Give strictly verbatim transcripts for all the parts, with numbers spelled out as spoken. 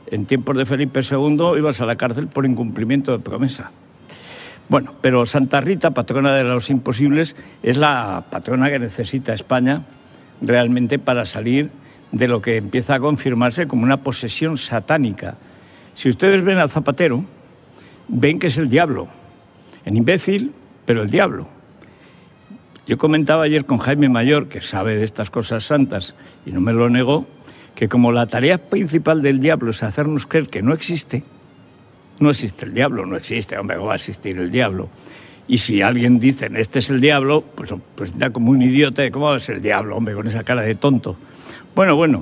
En tiempos de Felipe segundo ibas a la cárcel por incumplimiento de promesa. Bueno, pero Santa Rita, patrona de los imposibles, es la patrona que necesita España realmente para salir de lo que empieza a confirmarse como una posesión satánica. Si ustedes ven a Zapatero, ven que es el diablo. En imbécil, pero el diablo. Yo comentaba ayer con Jaime Mayor, que sabe de estas cosas santas y no me lo negó, que como la tarea principal del diablo es hacernos creer que no existe, no existe el diablo, no existe, hombre, ¿cómo va a existir el diablo? Y si alguien dice, este es el diablo, pues, pues da como un idiota de cómo va a ser el diablo, hombre, con esa cara de tonto. Bueno, bueno,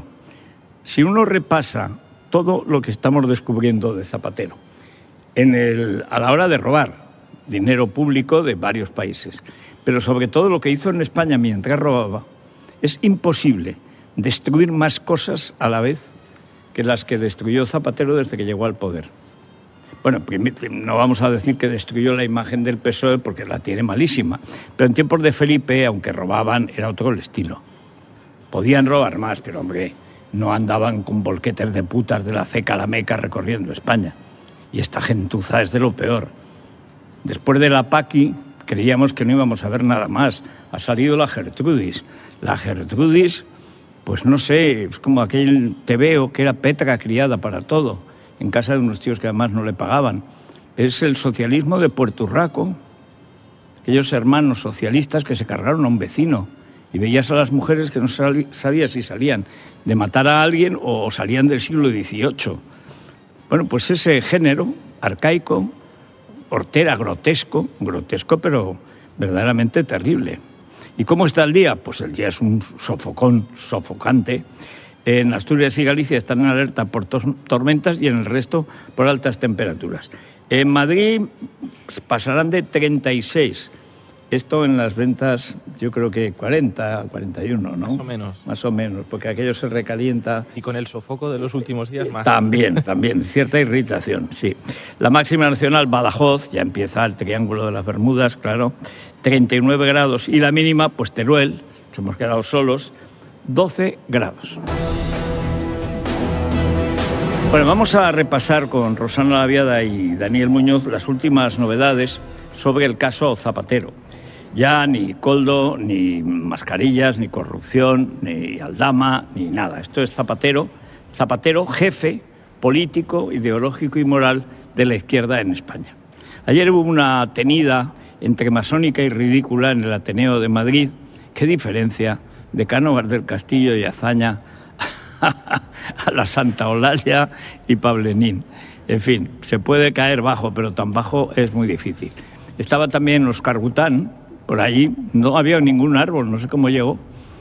si uno repasa todo lo que estamos descubriendo de Zapatero, en el, a la hora de robar dinero público de varios países, pero sobre todo lo que hizo en España mientras robaba, es imposible destruir más cosas a la vez que las que destruyó Zapatero desde que llegó al poder. Bueno, no vamos a decir que destruyó la imagen del P S O E porque la tiene malísima, pero en tiempos de Felipe, aunque robaban, era otro el estilo. Podían robar más, pero hombre, no andaban con volquetes de putas de la ceca a la Meca recorriendo España. Y esta gentuza es de lo peor. Después de la Paqui, creíamos que no íbamos a ver nada más. Ha salido la Gertrudis. La Gertrudis, pues no sé, es como aquel tebeo que era Petra criada para todo, en casa de unos tíos que además no le pagaban. Es el socialismo de Puerto Urraco, aquellos hermanos socialistas que se cargaron a un vecino y veías a las mujeres que no sabías si salían de matar a alguien o salían del siglo dieciocho. Bueno, pues ese género arcaico, hortera, grotesco, grotesco pero verdaderamente terrible. ¿Y cómo está el día? Pues el día es un sofocón, sofocante. En Asturias y Galicia están en alerta por tos- tormentas y en el resto por altas temperaturas. En Madrid pasarán de treinta y seis. Esto en las ventas, yo creo que cuarenta, cuarenta y uno, ¿no? Más o menos. Más o menos, porque aquello se recalienta. Y con el sofoco de los últimos días más. También, también, cierta irritación, sí. La máxima nacional, Badajoz, ya empieza el Triángulo de las Bermudas, claro, treinta y nueve grados. Y la mínima, pues Teruel, nos hemos quedado solos, doce grados. Bueno, vamos a repasar con Rosana Laviada y Daniel Muñoz las últimas novedades sobre el caso Zapatero. Ya ni Koldo, ni mascarillas, ni corrupción, ni Aldama, ni nada. Esto es Zapatero, Zapatero jefe político, ideológico y moral de la izquierda en España. Ayer hubo una tenida entre masónica y ridícula en el Ateneo de Madrid. ¿Qué diferencia de Cánovas del Castillo y Azaña a la Santa Olalla y Pablenín? En fin, se puede caer bajo, pero tan bajo es muy difícil. Estaba también Óscar Bután, por allí, no había ningún árbol, no sé cómo llegó.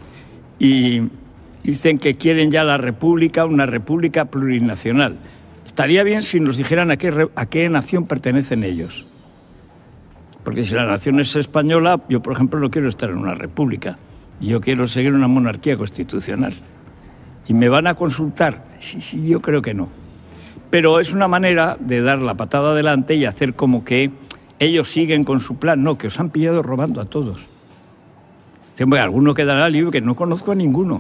Y dicen que quieren ya la república, una república plurinacional. Estaría bien si nos dijeran a qué, a qué nación pertenecen ellos. Porque si la nación es española, yo, por ejemplo, no quiero estar en una república. Yo quiero seguir una monarquía constitucional. ¿Y me van a consultar? Sí, sí, yo creo que no. Pero es una manera de dar la patada adelante y hacer como que ellos siguen con su plan. No, que os han pillado robando a todos. Dicen, bueno, alguno quedará libre, que no conozco a ninguno.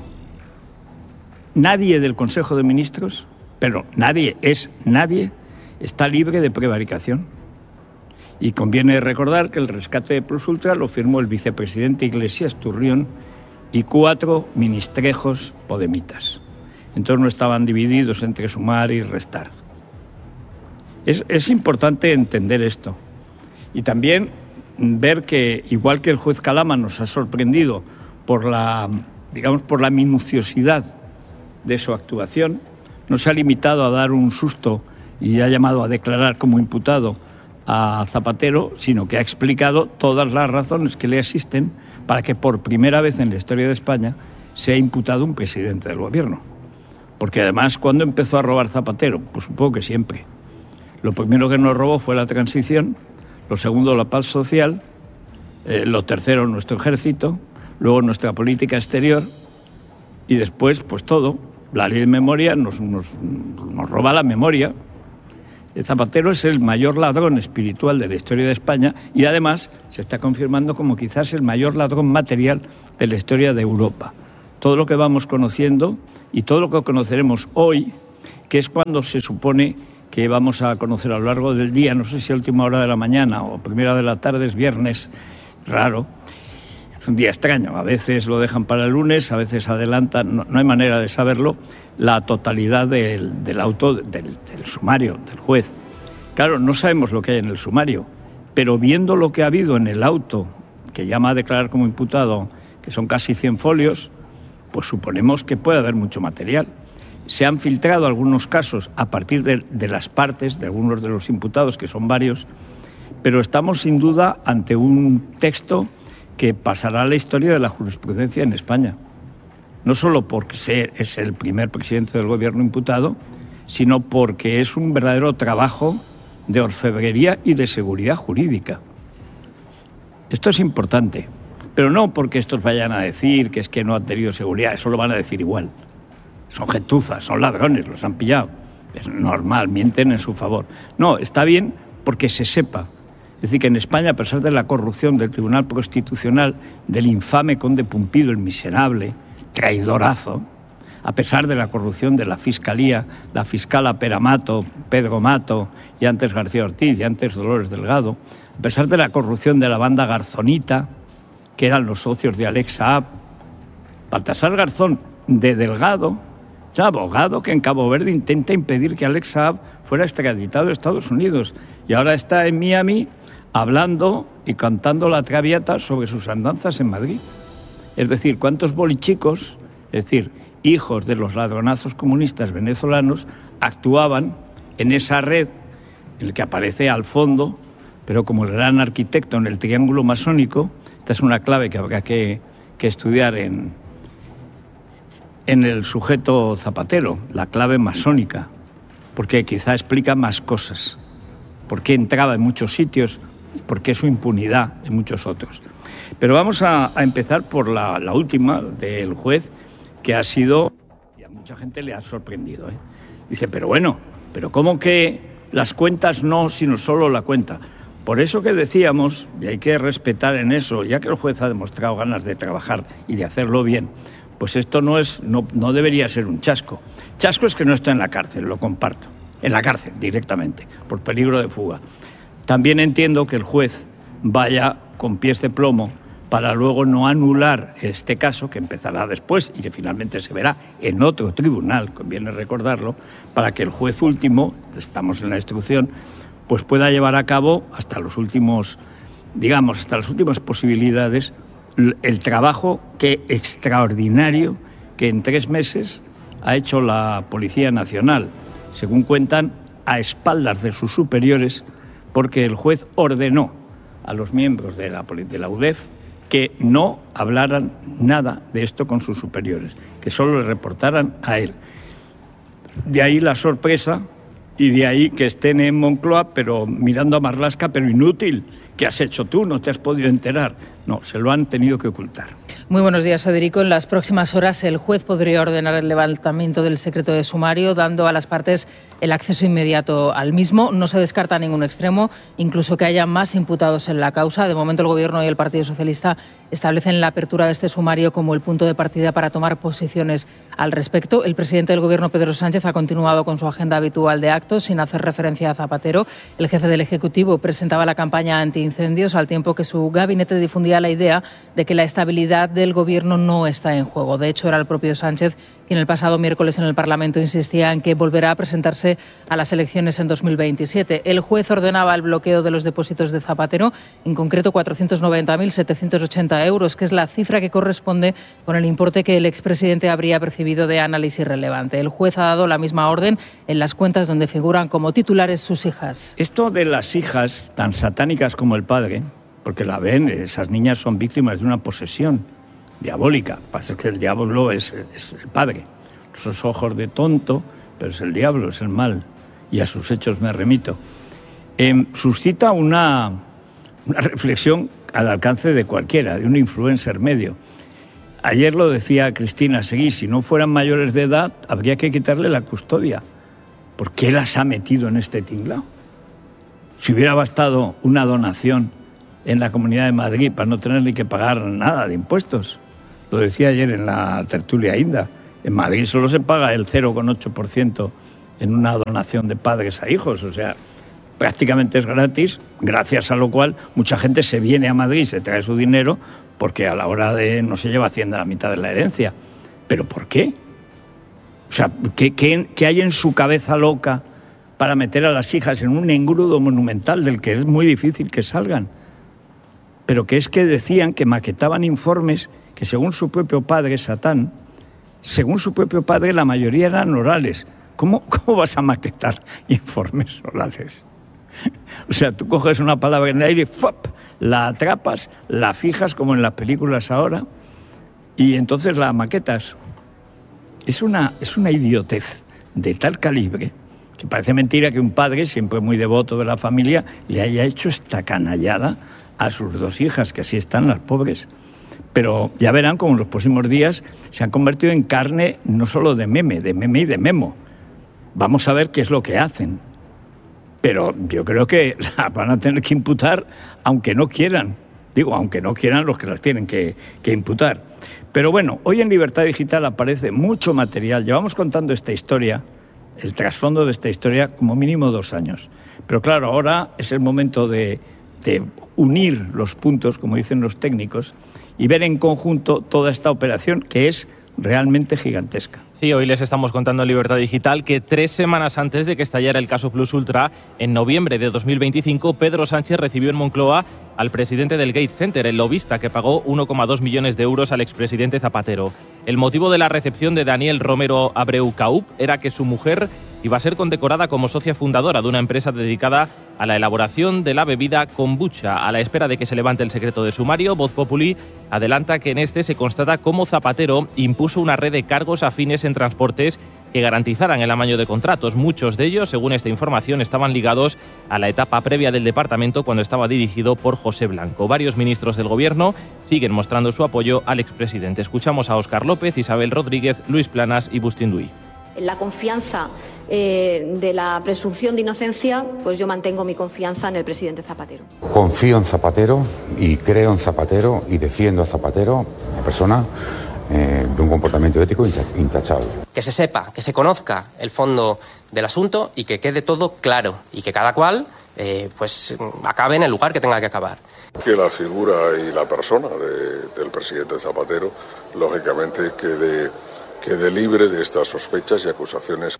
Nadie del Consejo de Ministros, pero nadie, es nadie, está libre de prevaricación. Y conviene recordar que el rescate de Plus Ultra lo firmó el vicepresidente Iglesias Turrión y cuatro ministrejos podemitas. Entonces no estaban divididos entre sumar y restar. Es, es importante entender esto. Y también ver que, igual que el juez Calama nos ha sorprendido por la, digamos, por la minuciosidad de su actuación, no se ha limitado a dar un susto y ha llamado a declarar como imputado a Zapatero, sino que ha explicado todas las razones que le asisten para que por primera vez en la historia de España sea imputado un presidente del gobierno. Porque además, ¿cuándo empezó a robar Zapatero? Pues supongo que siempre. Lo primero que nos robó fue la transición, lo segundo la paz social, eh, lo tercero nuestro ejército, luego nuestra política exterior y después pues todo. La ley de memoria nos, nos, nos roba la memoria. El Zapatero es el mayor ladrón espiritual de la historia de España y además se está confirmando como quizás el mayor ladrón material de la historia de Europa. Todo lo que vamos conociendo y todo lo que conoceremos hoy que es cuando se supone que vamos a conocer a lo largo del día, no sé si a última hora de la mañana o primera de la tarde, es viernes, raro, es un día extraño, a veces lo dejan para el lunes, a veces adelantan, no, no hay manera de saberlo, la totalidad del, del auto, del, del sumario, del juez. Claro, no sabemos lo que hay en el sumario, pero viendo lo que ha habido en el auto, que llama a declarar como imputado, que son casi cien folios, pues suponemos que puede haber mucho material. Se han filtrado algunos casos a partir de, de las partes de algunos de los imputados, que son varios, pero estamos sin duda ante un texto que pasará a la historia de la jurisprudencia en España. No solo porque es el primer presidente del gobierno imputado, sino porque es un verdadero trabajo de orfebrería y de seguridad jurídica. Esto es importante, pero no porque estos vayan a decir que es que no han tenido seguridad, eso lo van a decir igual. Son gentuzas, son ladrones, los han pillado. Es normal, mienten en su favor. No, está bien porque se sepa. Es decir, que en España, a pesar de la corrupción del Tribunal Constitucional, del infame conde Pumpido, el miserable, traidorazo, a pesar de la corrupción de la Fiscalía, la fiscal Pera Mato, Pedro Mato, y antes García Ortiz, y antes Dolores Delgado, a pesar de la corrupción de la banda Garzonita, que eran los socios de Alex Saab, Baltasar Garzón de Delgado, el abogado que en Cabo Verde intenta impedir que Alex Saab fuera extraditado a Estados Unidos, y ahora está en Miami hablando y cantando la traviata sobre sus andanzas en Madrid. Es decir, cuántos bolichicos, es decir, hijos de los ladronazos comunistas venezolanos, actuaban en esa red en la que aparece al fondo, pero como el gran arquitecto en el triángulo masónico. Esta es una clave que habrá que, que estudiar en, en el sujeto Zapatero, la clave masónica, porque quizá explica más cosas, por qué entraba en muchos sitios y por qué su impunidad en muchos otros. Pero vamos a, a empezar por la, la última del juez, que ha sido, y a mucha gente le ha sorprendido, ¿eh? Dice, pero bueno, pero ¿cómo que las cuentas no, sino solo la cuenta? Por eso que decíamos, y hay que respetar en eso, ya que el juez ha demostrado ganas de trabajar y de hacerlo bien, pues esto no es, no, no debería ser un chasco. Chasco es que no está en la cárcel, lo comparto, en la cárcel directamente, por peligro de fuga. También entiendo que el juez vaya con pies de plomo para luego no anular este caso, que empezará después y que finalmente se verá en otro tribunal, conviene recordarlo, para que el juez último, estamos en la instrucción, pues pueda llevar a cabo hasta los últimos, digamos, hasta las últimas posibilidades, el trabajo que extraordinario que en tres meses ha hecho la Policía Nacional, según cuentan, a espaldas de sus superiores, porque el juez ordenó a los miembros de la, de la U D E F que no hablaran nada de esto con sus superiores, que solo le reportaran a él. De ahí la sorpresa y de ahí que estén en Moncloa, pero mirando a Marlaska, pero inútil. ¿Qué has hecho tú? ¿No te has podido enterar? No, se lo han tenido que ocultar. Muy buenos días, Federico. En las próximas horas el juez podría ordenar el levantamiento del secreto de sumario, dando a las partes el acceso inmediato al mismo. No se descarta ningún extremo, incluso que haya más imputados en la causa. De momento el Gobierno y el Partido Socialista establecen la apertura de este sumario como el punto de partida para tomar posiciones al respecto. El presidente del Gobierno, Pedro Sánchez, ha continuado con su agenda habitual de actos sin hacer referencia a Zapatero. El jefe del Ejecutivo presentaba la campaña antiincendios al tiempo que su gabinete difundía la idea de que la estabilidad del Gobierno no está en juego. De hecho, era el propio Sánchez quien el pasado miércoles en el Parlamento insistía en que volverá a presentarse a las elecciones en dos mil veintisiete. El juez ordenaba el bloqueo de los depósitos de Zapatero, en concreto cuatrocientos noventa mil setecientos ochenta euros, que es la cifra que corresponde con el importe que el expresidente habría percibido de análisis irrelevante. El juez ha dado la misma orden en las cuentas donde figuran como titulares sus hijas. Esto de las hijas, tan satánicas como el padre, porque la ven, esas niñas son víctimas de una posesión diabólica. Pasa que el diablo es, es el padre. Esos ojos de tonto, pero es el diablo, es el mal. Y a sus hechos me remito. Eh, suscita una, una reflexión al alcance de cualquiera, de un influencer medio. Ayer lo decía Cristina Seguí, si no fueran mayores de edad, habría que quitarle la custodia. ¿Por qué las ha metido en este tinglao? Si hubiera bastado una donación en la Comunidad de Madrid para no tener ni que pagar nada de impuestos. Lo decía ayer en la tertulia Inda. En Madrid solo se paga el cero coma ocho por ciento en una donación de padres a hijos, o sea, prácticamente es gratis, gracias a lo cual mucha gente se viene a Madrid, se trae su dinero, porque a la hora de no se lleva Hacienda la mitad de la herencia. ¿Pero por qué? O sea, ¿qué, qué, qué hay en su cabeza loca para meter a las hijas en un engrudo monumental del que es muy difícil que salgan? Pero que es que decían que maquetaban informes que según su propio padre, Satán, según su propio padre la mayoría eran orales. ¿Cómo, cómo vas a maquetar informes orales? O sea, tú coges una palabra en el aire, ¡fop!, la atrapas, la fijas como en las películas ahora y entonces la maquetas. Es una, es una idiotez de tal calibre que parece mentira que un padre, siempre muy devoto de la familia, le haya hecho esta canallada a sus dos hijas, que así están las pobres. Pero ya verán cómo en los próximos días se han convertido en carne no solo de meme, de meme y de memo. Vamos a ver qué es lo que hacen. Pero yo creo que la van a tener que imputar, aunque no quieran. Digo, aunque no quieran los que las tienen que, que imputar. Pero bueno, hoy en Libertad Digital aparece mucho material. Llevamos contando esta historia, el trasfondo de esta historia, como mínimo dos años. Pero claro, ahora es el momento de, de unir los puntos, como dicen los técnicos, y ver en conjunto toda esta operación que es realmente gigantesca. Sí, hoy les estamos contando en Libertad Digital que tres semanas antes de que estallara el caso Plus Ultra, en noviembre de dos mil veinticinco, Pedro Sánchez recibió en Moncloa al presidente del Gates Center, el lobista que pagó uno coma dos millones de euros al expresidente Zapatero. El motivo de la recepción de Daniel Romero Abreu Caup era que su mujer iba a ser condecorada como socia fundadora de una empresa dedicada a la elaboración de la bebida kombucha. A la espera de que se levante el secreto de sumario, Voz Populi adelanta que en este se constata cómo Zapatero impuso una red de cargos afines en transportes que garantizaran el amaño de contratos. Muchos de ellos, según esta información, estaban ligados a la etapa previa del departamento cuando estaba dirigido por José Blanco. Varios ministros del gobierno siguen mostrando su apoyo al expresidente. Escuchamos a Óscar López, Isabel Rodríguez, Luis Planas y Bustín Duy. La confianza eh, de la presunción de inocencia, pues yo mantengo mi confianza en el presidente Zapatero. Confío en Zapatero y creo en Zapatero y defiendo a Zapatero, una persona eh, de un comportamiento ético intachable. Que se sepa, que se conozca el fondo del asunto y que quede todo claro y que cada cual eh, pues acabe en el lugar que tenga que acabar. Que la figura y la persona de, del presidente Zapatero, lógicamente, quede, quede libre de estas sospechas y acusaciones.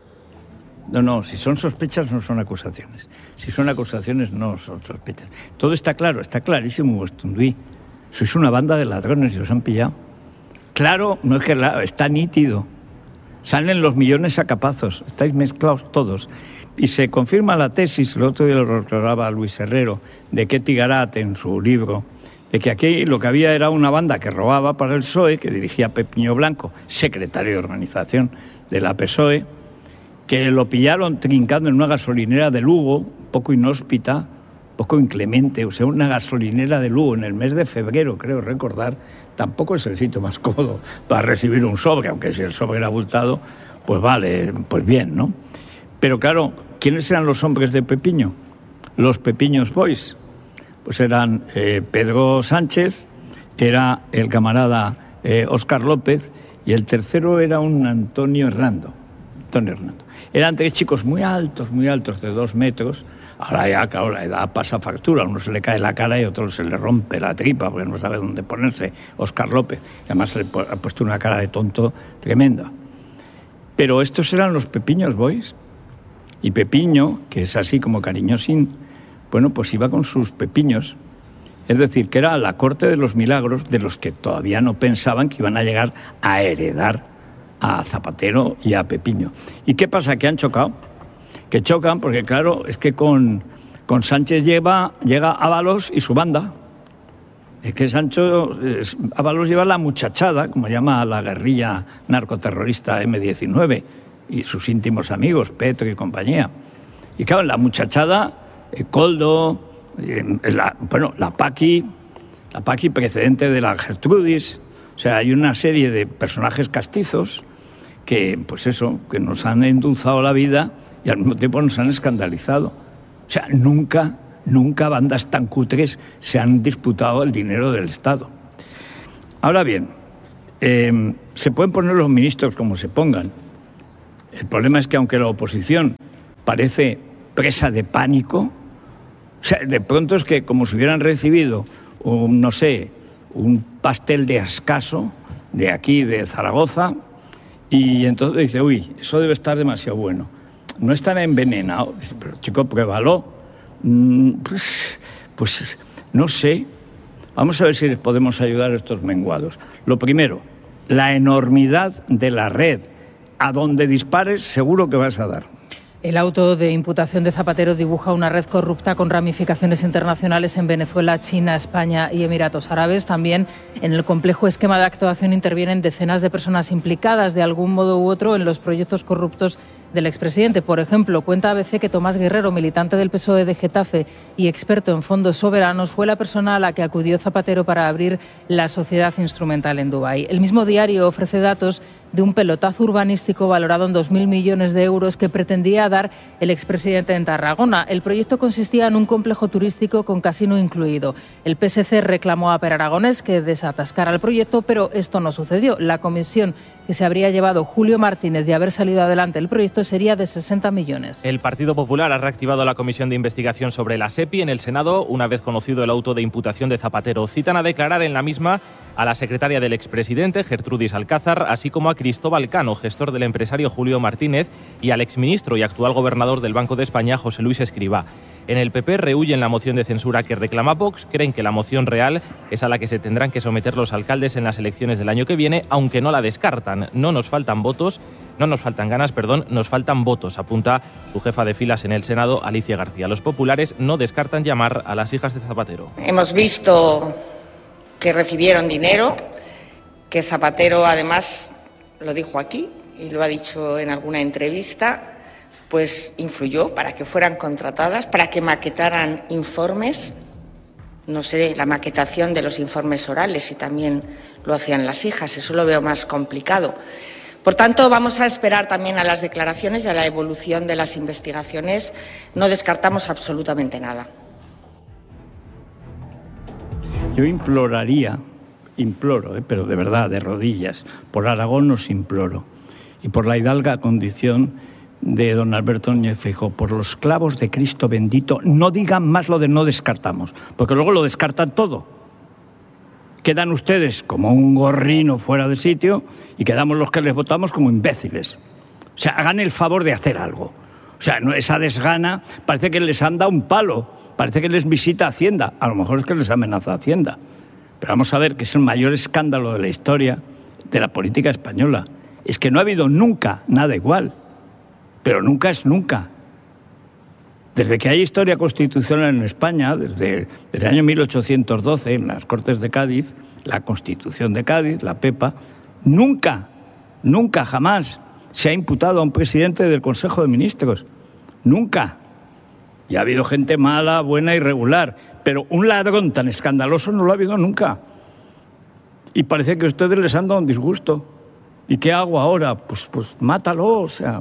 No, no, si son sospechas no son acusaciones. Si son acusaciones no son sospechas. Todo está claro, está clarísimo, Bustunduí. Sois una banda de ladrones y os han pillado. Claro, no es que la, está nítido. Salen los millones a capazos, estáis mezclados todos. Y se confirma la tesis, el otro día lo recordaba Luis Herrero, de Ketty Garat en su libro, de que aquí lo que había era una banda que robaba para el P S O E, que dirigía Pepiño Blanco, secretario de organización de la P S O E, que lo pillaron trincando en una gasolinera de Lugo, poco inhóspita, poco inclemente, o sea, una gasolinera de Lugo en el mes de febrero, creo recordar. Tampoco es el sitio más cómodo para recibir un sobre, aunque si el sobre era abultado, pues vale, pues bien, ¿no? Pero claro, ¿quiénes eran los hombres de Pepiño? Los Pepiños Boys. Pues eran eh, Pedro Sánchez, era el camarada eh, Óscar López y el tercero era un Antonio Hernando. Antonio Hernando. Eran tres chicos muy altos, muy altos, de dos metros. Ahora ya, claro, la edad pasa factura. A uno se le cae la cara y a otro se le rompe la tripa porque no sabe dónde ponerse. Óscar López. Y además le ha puesto una cara de tonto tremenda. Pero estos eran los Pepiños Boys. Y Pepiño, que es así como cariñosín, bueno, pues iba con sus pepiños. Es decir, que era la corte de los milagros de los que todavía no pensaban que iban a llegar a heredar a Zapatero y a Pepiño. ¿Y qué pasa? Que han chocado. Que chocan porque, claro, es que con, con Sánchez lleva, llega Ábalos y su banda. Es que Sancho, es, Ábalos lleva la muchachada, como llama la guerrilla narcoterrorista eme diecinueve, y sus íntimos amigos, Petro y compañía. Y claro, la muchachada, eh, Coldo, eh, la, bueno, la Paqui, la Paqui precedente de la Gertrudis. O sea, hay una serie de personajes castizos que, pues eso, que nos han endulzado la vida y al mismo tiempo nos han escandalizado. O sea, nunca, nunca bandas tan cutres se han disputado el dinero del Estado. Ahora bien, eh, se pueden poner los ministros como se pongan. El problema es que aunque la oposición parece presa de pánico, o sea, de pronto es que como si hubieran recibido un, no sé, un pastel de Ascaso de aquí, de Zaragoza, y entonces dice, uy, eso debe estar demasiado bueno. No están envenenados, pero chico, pruébalo. Mm, pues, pues no sé. Vamos a ver si les podemos ayudar a estos menguados. Lo primero, la enormidad de la red. A donde dispares, seguro que vas a dar. El auto de imputación de Zapatero dibuja una red corrupta con ramificaciones internacionales en Venezuela, China, España y Emiratos Árabes. También en el complejo esquema de actuación intervienen decenas de personas implicadas de algún modo u otro en los proyectos corruptos del expresidente. Por ejemplo, cuenta A B C que Tomás Guerrero, militante del P S O E de Getafe y experto en fondos soberanos, fue la persona a la que acudió Zapatero para abrir la sociedad instrumental en Dubái. El mismo diario ofrece datos de un pelotazo urbanístico valorado en dos mil millones de euros que pretendía dar el expresidente en Tarragona. El proyecto consistía en un complejo turístico con casino incluido. El P S C reclamó a Per Aragonés que desatascara el proyecto, pero esto no sucedió. La comisión que se habría llevado Julio Martínez de haber salido adelante el proyecto sería de sesenta millones. El Partido Popular ha reactivado la comisión de investigación sobre la SEPI en el Senado, una vez conocido el auto de imputación de Zapatero. Citan a declarar en la misma a la secretaria del expresidente, Gertrudis Alcázar, así como a Cristóbal Cano, gestor del empresario Julio Martínez, y al exministro y actual gobernador del Banco de España, José Luis Escrivá. En el P P rehuyen la moción de censura que reclama Vox, creen que la moción real es a la que se tendrán que someter los alcaldes en las elecciones del año que viene, aunque no la descartan. No nos faltan votos, no nos faltan ganas, perdón, nos faltan votos, apunta su jefa de filas en el Senado, Alicia García. Los populares no descartan llamar a las hijas de Zapatero. Hemos visto que recibieron dinero, que Zapatero además lo dijo aquí y lo ha dicho en alguna entrevista, pues influyó para que fueran contratadas, para que maquetaran informes, no sé, la maquetación de los informes orales, si también lo hacían las hijas, eso lo veo más complicado. Por tanto, vamos a esperar también a las declaraciones y a la evolución de las investigaciones. No descartamos absolutamente nada. Yo imploraría, imploro, eh, pero de verdad, de rodillas, por Aragón os imploro, y por la hidalga condición de don Alberto Núñez Feijóo, por los clavos de Cristo bendito, no digan más lo de no descartamos, porque luego lo descartan todo. Quedan ustedes como un gorrino fuera de sitio y quedamos los que les votamos como imbéciles. O sea, hagan el favor de hacer algo. O sea, no, esa desgana parece que les han dado un palo, parece que les visita Hacienda, a lo mejor es que les amenaza Hacienda. Pero vamos a ver que es el mayor escándalo de la historia de la política española. Es que no ha habido nunca nada igual. Pero nunca es nunca. Desde que hay historia constitucional en España, desde, desde el año mil ochocientos doce, en las Cortes de Cádiz, la Constitución de Cádiz, la PEPA, nunca, nunca, jamás se ha imputado a un presidente del Consejo de Ministros. Nunca. Y ha habido gente mala, buena y regular, pero un ladrón tan escandaloso no lo ha habido nunca. Y parece que a ustedes les han dado un disgusto. ¿Y qué hago ahora? Pues, pues mátalo, o sea...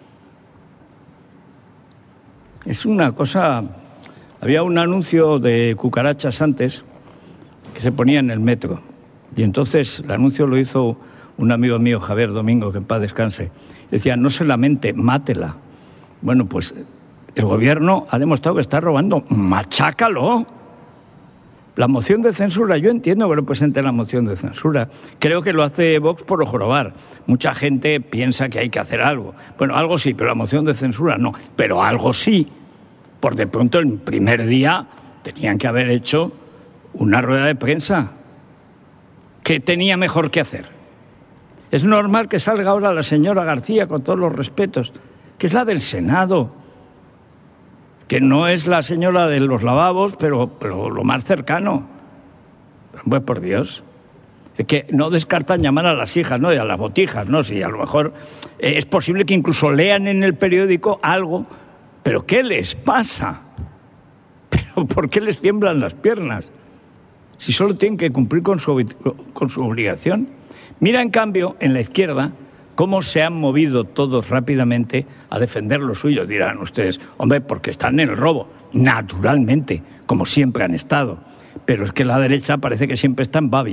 Es una cosa... Había un anuncio de cucarachas antes que se ponía en el metro. Y entonces el anuncio lo hizo un amigo mío, Javier Domingo, que en paz descanse. Decía, no se lamente, mátela. Bueno, pues el gobierno ha demostrado que está robando. ¡Machácalo! La moción de censura, yo entiendo que lo presente la moción de censura. Creo que lo hace Vox por lo jorobar. Mucha gente piensa que hay que hacer algo. Bueno, algo sí, pero la moción de censura no. Pero algo sí. Por de pronto, el primer día tenían que haber hecho una rueda de prensa. ¿Qué tenía mejor que hacer? Es normal que salga ahora la señora García, con todos los respetos, que es la del Senado, que no es la señora de los lavabos, pero, pero lo más cercano. Pues por Dios. Es que no descartan llamar a las hijas, ¿no? Y a las botijas, ¿no? Si a lo mejor eh, es posible que incluso lean en el periódico algo. ¿Pero qué les pasa? ¿Pero por qué les tiemblan las piernas? Si solo tienen que cumplir con su, con su obligación. Mira, en cambio, en la izquierda, cómo se han movido todos rápidamente a defender lo suyo. Dirán ustedes, hombre, porque están en el robo. Naturalmente, como siempre han estado. Pero es que la derecha parece que siempre está en babia.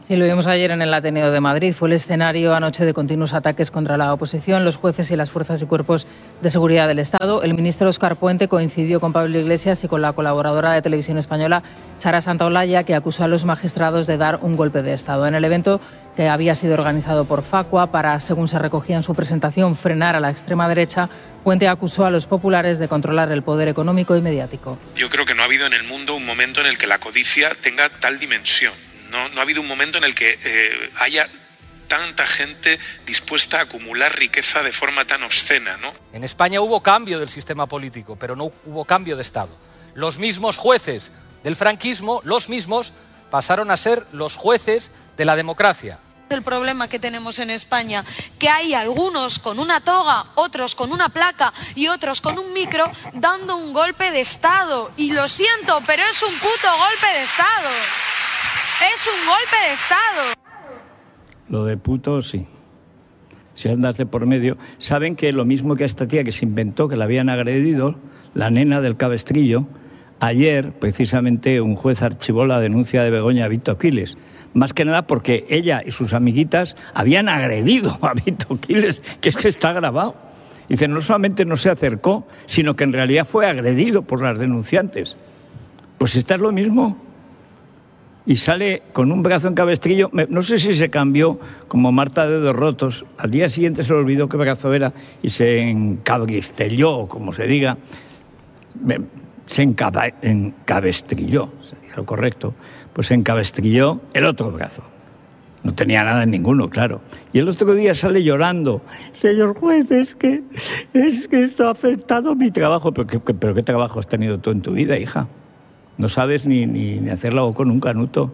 Sí, lo vimos ayer en el Ateneo de Madrid. Fue el escenario anoche de continuos ataques contra la oposición, los jueces y las fuerzas y cuerpos de seguridad del Estado. El ministro Óscar Puente coincidió con Pablo Iglesias y con la colaboradora de Televisión Española, Sara Santaolalla, que acusó a los magistrados de dar un golpe de Estado. En el evento, que había sido organizado por Facua para, según se recogía en su presentación, frenar a la extrema derecha, Puente acusó a los populares de controlar el poder económico y mediático. Yo creo que no ha habido en el mundo un momento en el que la codicia tenga tal dimensión. No, no ha habido un momento en el que eh, haya tanta gente dispuesta a acumular riqueza de forma tan obscena, ¿no? En España hubo cambio del sistema político, pero no hubo cambio de Estado. Los mismos jueces del franquismo, los mismos, pasaron a ser los jueces de la democracia. El problema que tenemos en España, que hay algunos con una toga, otros con una placa y otros con un micro dando un golpe de Estado. Y lo siento, pero es un puto golpe de Estado. ¡Es un golpe de Estado! Lo de puto, sí. Si andas de por medio. Saben que lo mismo que a esta tía que se inventó, que la habían agredido, la nena del cabestrillo, ayer, precisamente, un juez archivó la denuncia de Begoña Vito Quiles. Más que nada porque ella y sus amiguitas habían agredido a Vito Quiles, que es que está grabado. Dice, no solamente no se acercó, sino que en realidad fue agredido por las denunciantes. Pues está es lo mismo. Y sale con un brazo en cabestrillo, no sé si se cambió como Marta Dedos Rotos, al día siguiente se le olvidó qué brazo era y se encabestrilló, como se diga, se encaba, encabestrilló, sería lo correcto, pues se encabestrilló el otro brazo. No tenía nada en ninguno, claro. Y el otro día sale llorando, señor juez, es que, es que esto ha afectado mi trabajo. ¿Pero qué, pero qué trabajo has tenido tú en tu vida, hija? No sabes ni, ni, ni hacer la O con un canuto.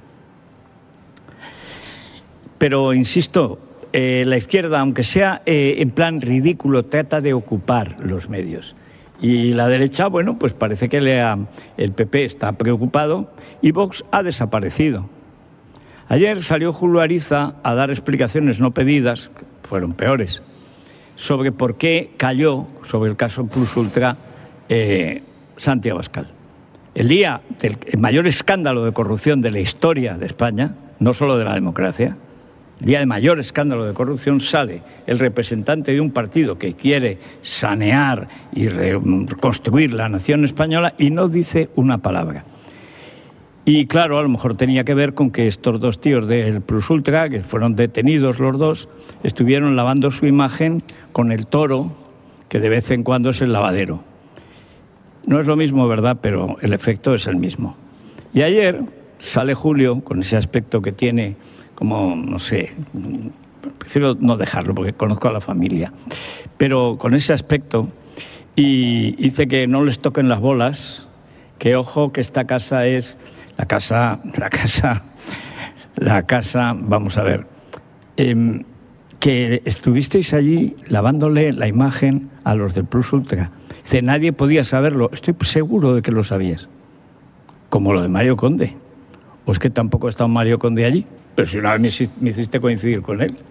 Pero, insisto, eh, la izquierda, aunque sea eh, en plan ridículo, trata de ocupar los medios. Y la derecha, bueno, pues parece que le ha, el P P está preocupado y Vox ha desaparecido. Ayer salió Julio Ariza a dar explicaciones no pedidas, que fueron peores, sobre por qué cayó sobre el caso Plus Ultra eh, Santi Abascal. El día del mayor escándalo de corrupción de la historia de España, no solo de la democracia, el día de mayor escándalo de corrupción, sale el representante de un partido que quiere sanear y reconstruir la nación española y no dice una palabra. Y claro, a lo mejor tenía que ver con que estos dos tíos del Plus Ultra, que fueron detenidos los dos, estuvieron lavando su imagen con el toro, que de vez en cuando es el lavadero. No es lo mismo, ¿verdad?, pero el efecto es el mismo. Y ayer sale Julio con ese aspecto que tiene como, no sé, prefiero no dejarlo porque conozco a la familia, pero con ese aspecto, y dice que no les toquen las bolas, que ojo, que esta casa es la casa, la casa, la casa, vamos a ver, eh, que estuvisteis allí lavándole la imagen a los del Plus Ultra. Dice, nadie podía saberlo. Estoy seguro de que lo sabías. Como lo de Mario Conde. ¿O es que tampoco ha estado Mario Conde allí? Pero si una vez me hiciste coincidir con él.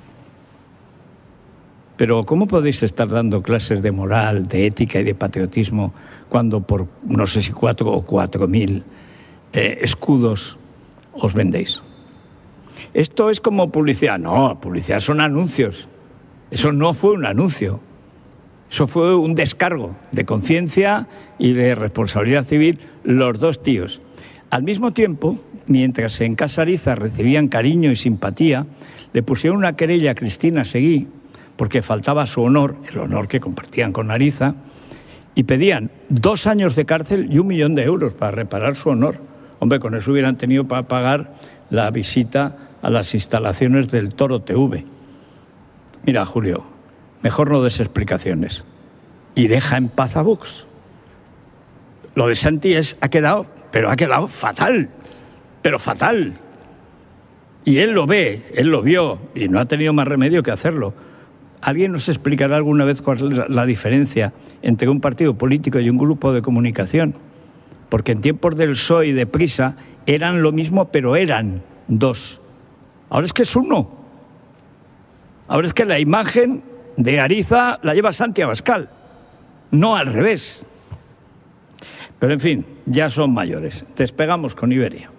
Pero ¿cómo podéis estar dando clases de moral, de ética y de patriotismo cuando por no sé si cuatro o cuatro mil eh, escudos os vendéis? Esto es como publicidad. No, publicidad son anuncios. Eso no fue un anuncio. Eso fue un descargo de conciencia y de responsabilidad civil, los dos tíos. Al mismo tiempo, mientras en Casa Ariza recibían cariño y simpatía, le pusieron una querella a Cristina Seguí, porque faltaba su honor, el honor que compartían con Ariza, y pedían dos años de cárcel y un millón de euros para reparar su honor. Hombre, con eso hubieran tenido para pagar la visita a las instalaciones del Toro T V. Mira, Julio, mejor no des explicaciones y deja en paz a Vox. Lo de Santi es, ha quedado, pero ha quedado fatal, pero fatal. Y él lo ve, él lo vio y no ha tenido más remedio que hacerlo. ¿Alguien nos explicará alguna vez cuál es la diferencia entre un partido político y un grupo de comunicación? Porque en tiempos del P S O E y de Prisa eran lo mismo, pero eran dos. Ahora es que es uno. Ahora es que la imagen de Ariza la lleva Santi Abascal, no al revés. Pero en fin, ya son mayores. Despegamos con Iberia.